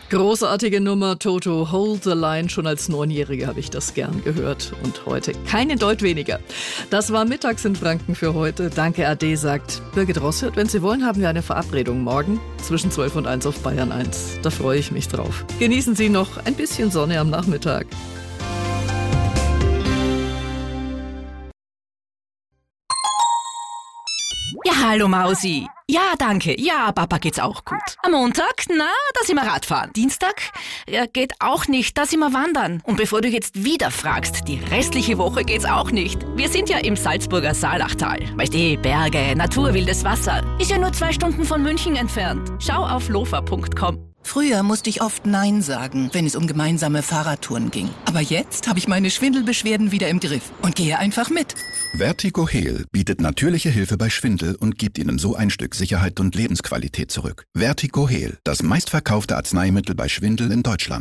Großartige Nummer, Toto, Hold the Line. Schon als 9-Jährige habe ich das gern gehört. Und heute keinen Deut weniger. Das war Mittags in Franken für heute. Danke, Ade, sagt Birgit Rosshirt. Wenn Sie wollen, haben wir eine Verabredung morgen zwischen 12 und 1 auf Bayern 1. Da freue ich mich drauf. Genießen Sie noch ein bisschen Sonne am Nachmittag. Ja, hallo Mausi. Ja, danke. Ja, Papa geht's auch gut. Am Montag, da sind wir Radfahren. Dienstag, geht auch nicht, da sind wir wandern. Und bevor du jetzt wieder fragst, die restliche Woche geht's auch nicht. Wir sind ja im Salzburger Saalachtal. Weißt du, Berge, Natur, wildes Wasser. Ist ja nur 2 Stunden von München entfernt. Schau auf lofa.com. Früher musste ich oft Nein sagen, wenn es um gemeinsame Fahrradtouren ging. Aber jetzt habe ich meine Schwindelbeschwerden wieder im Griff und gehe einfach mit. Vertigo Heal bietet natürliche Hilfe bei Schwindel und gibt Ihnen so ein Stück Sicherheit und Lebensqualität zurück. Vertigo Heal, das meistverkaufte Arzneimittel bei Schwindel in Deutschland.